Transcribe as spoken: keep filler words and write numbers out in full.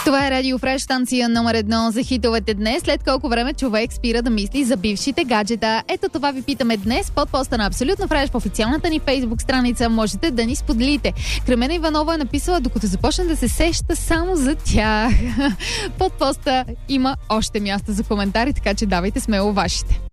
Това е Радио Фреш, станция номер едно за хитовете днес. След колко време човек спира да мисли за бившите гаджета? Ето това ви питаме днес под поста на Абсолютно Фреш в официалната ни Фейсбук страница. Можете да ни споделите. Кремена Иванова е написала, докато започне да се сеща само за тях. Под поста има още място за коментари, така че давайте смело вашите.